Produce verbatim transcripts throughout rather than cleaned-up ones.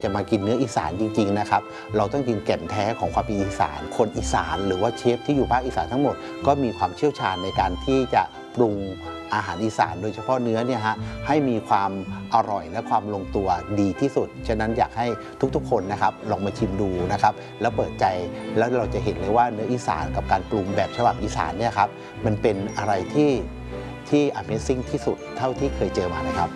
จะมากินเนื้ออีสานจริงๆนะครับเราต้องกินแก่นแท้ของความเป็นอีสานคนอีสานหรือว่าเชฟที่อยู่ภาคอีสานทั้งหมดก็มีความเชี่ยวชาญในการที่จะปรุงอาหารอีสานโดยเฉพาะเนื้อเนี่ยฮะให้มีความอร่อยและความลงตัวดีที่สุดฉะนั้นอยากให้ทุกๆคนนะครับลองมาชิมดูนะครับแล้วเปิดใจแล้วเราจะเห็นเลยว่าเนื้ออีสานกับการปรุงแบบฉบับอีสานเนี่ยครับมันเป็นอะไรที่ที่ Amazing ที่สุดเท่าที่เคยเจอมานะครับ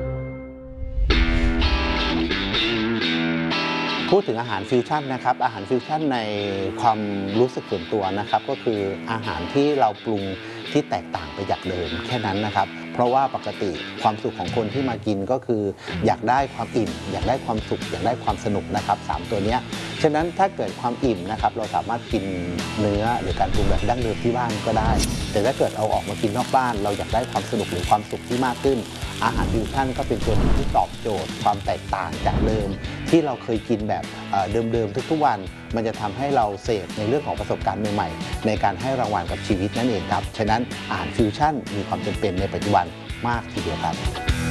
พูดถึงอาหารฟิวชั่นนะครับอาหารฟิวชั่นในความรู้สึกส่วนตัวนะครับก็คืออาหารที่เราปรุงที่แตกต่างไปจากเดิมแค่นั้นนะครับเพราะว่าปกติความสุขของคนที่มากินก็คืออยากได้ความอิ่มอยากได้ความสุขอยากได้ความสนุกนะครับสามตัวนี้ฉะนั้นถ้าเกิดความอิ่มนะครับเราสามารถกินเนื้อหรือการปรุงแบบดั้งเดิมที่บ้านก็ได้แต่ถ้าเกิดเอาออกมากินนอกบ้านเราอยากได้ความสนุกหรือความสุขที่มากขึ้นอาหารฟิวชั่นก็เป็นตัวที่ตอบโจทย์ความแตกต่างจากเดิมที่เราเคยกินแบบเดิมๆทุกๆวันมันจะทำให้เราเสพในเรื่องของประสบการณ์ใหม่ๆในการให้รางวัลกับชีวิตนั่นเองครับฉะนั้นอาหารฟิวชั่นมีความจำเป็นในปัจจุบันมากทีเดียวครับ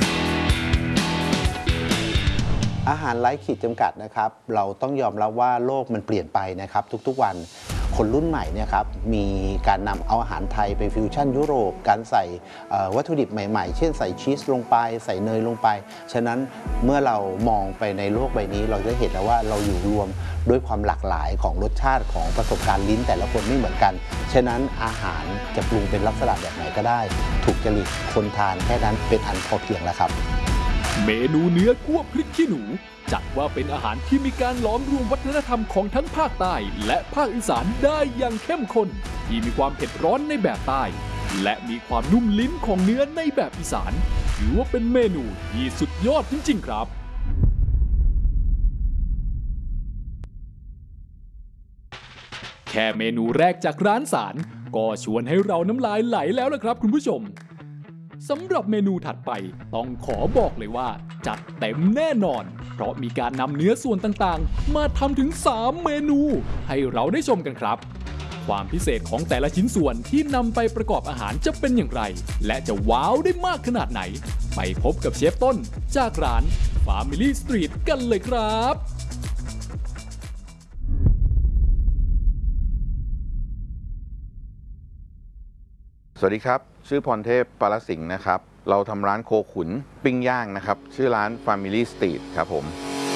อาหารไร้ขีดจำกัดนะครับเราต้องยอมรับว่าโลกมันเปลี่ยนไปนะครับทุกๆวันคนรุ่นใหม่เนี่ยครับมีการนำเอาอาหารไทยไปฟิวชั่นยุโรปการใส่วัตถุดิบใหม่ๆเช่นใส่ชีสลงไปใส่เนยลงไปฉะนั้นเมื่อเรามองไปในโลกใบนี้เราจะเห็นแล้วว่าเราอยู่รวมด้วยความหลากหลายของรสชาติของประสบการณ์ลิ้นแต่ละคนไม่เหมือนกันฉะนั้นอาหารจะปรุงเป็นลักษณะแบบไหนก็ได้ถูกจริตคนทานแค่นั้นเป็นอันพอเพียงแล้วครับเมนูเนื้อคั่วพริกขี้หนูจัดว่าเป็นอาหารที่มีการหลอมรวมวัฒนธรรมของทั้งภาคใต้และภาคอีสานได้อย่างเข้มข้นที่มีความเผ็ดร้อนในแบบใต้และมีความนุ่มลิ้นของเนื้อในแบบอีสานถือว่าเป็นเมนูที่สุดยอดจริงๆครับแค่เมนูแรกจากร้านสารก็ชวนให้เราน้ำลายไหลแล้วล่ะครับคุณผู้ชมสำหรับเมนูถัดไปต้องขอบอกเลยว่าจัดเต็มแน่นอนเพราะมีการนำเนื้อส่วนต่างๆมาทำถึงสามเมนูให้เราได้ชมกันครับความพิเศษของแต่ละชิ้นส่วนที่นำไปประกอบอาหารจะเป็นอย่างไรและจะว้าวได้มากขนาดไหนไปพบกับเชฟต้นจากร้าน Family Street กันเลยครับสวัสดีครับชื่อพรเทพปารสิงห์นะครับเราทำร้านโคขุนปิ้งย่างนะครับชื่อร้าน Family Street ครับผม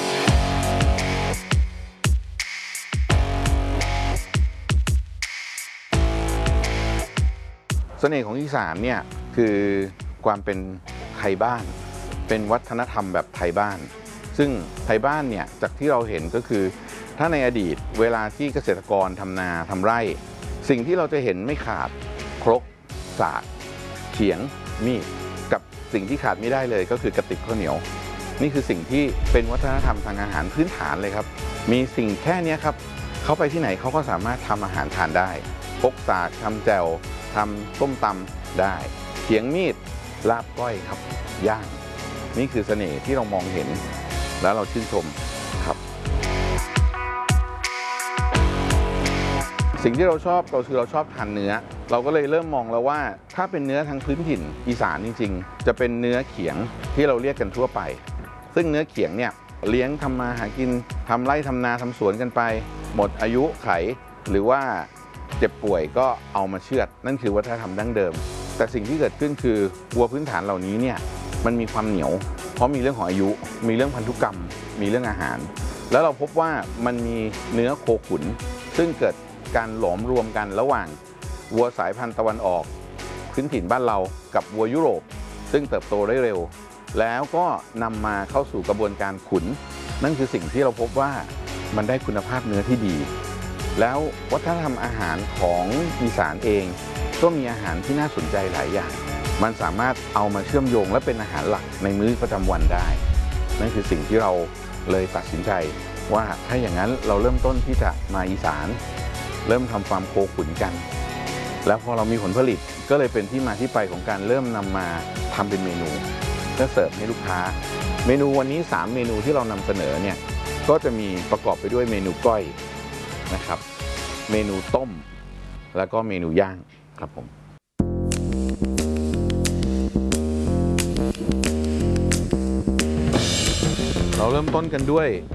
เสน่ห์ของอีสานเนี่ยคือความเป็นไทยบ้านเป็นวัฒนธรรมแบบไทยบ้านซึ่งไทยบ้านเนี่ยจากที่เราเห็นก็คือถ้าในอดีตเวลาที่เกษตรกรทำนาทำไร่สิ่งที่เราจะเห็นไม่ขาดครกสากเขียงมีดกับสิ่งที่ขาดไม่ได้เลยก็คือกระติกข้าวเหนียวนี่คือสิ่งที่เป็นวัฒนธรรมทางอาหารพื้นฐานเลยครับมีสิ่งแค่นี้ครับเขาไปที่ไหนเขาก็สามารถทำอาหารทานได้พกสากทำแจ่วทำต้มตำได้เขียงมีดลาบก้อยครับย่างนี่คือเสน่ห์ที่เรามองเห็นแล้วเราชื่นชมครับสิ่งที่เราชอบเราคือเราชอบทานเนื้อเราก็เลยเริ่มมองแล้วว่าถ้าเป็นเนื้อทางพื้นถิ่นอีสานจริงๆจะเป็นเนื้อเขียงที่เราเรียกกันทั่วไปซึ่งเนื้อเขียงเนี่ยเลี้ยงทำมาหากินทำไร่ทำนาทำสวนกันไปหมดอายุไขหรือว่าเจ็บป่วยก็เอามาเชือดนั่นคือวัฒนธรรมดั้งเดิมแต่สิ่งที่เกิดขึ้นคือวัวพื้นฐานเหล่านี้เนี่ยมันมีความเหนียวเพราะมีเรื่องของอายุมีเรื่องพันธุกรรมมีเรื่องอาหารแล้วเราพบว่ามันมีเนื้อโคขุนซึ่งเกิดการหลอมรวมกันระหว่างวัวสายพันธุ์ตะวันออกพื้นถิ่นบ้านเรากับวัวยุโรปซึ่งเติบโตได้เร็วแล้วก็นำมาเข้าสู่กระบวนการขุนนั่นคือสิ่งที่เราพบว่ามันได้คุณภาพเนื้อที่ดีแล้ววัฒนธรรมอาหารของอีสานเองก็มีอาหารที่น่าสนใจหลายอย่างมันสามารถเอามาเชื่อมโยงและเป็นอาหารหลักในมื้อประจำวันได้นั่นคือสิ่งที่เราเลยตัดสินใจว่าถ้าอย่างนั้นเราเริ่มต้นที่จะมาอีสานเริ่มทำฟาร์มโคขุนกันแล้วพอเรามีผลผลิตก็เลยเป็นที่มาที่ไปของการเริ่มนำมาทำเป็นเมนูเพื่อเสิร์ฟให้ลูกค้าเมนูวันนี้สามเมนูที่เรานำเสนอเนี่ยก็จะมีประกอบไปด้วยเมนูก้อยนะครับเมนูต้มแล้วก็เมนูย่างครับผมเราเริ่มต้นกันด้วย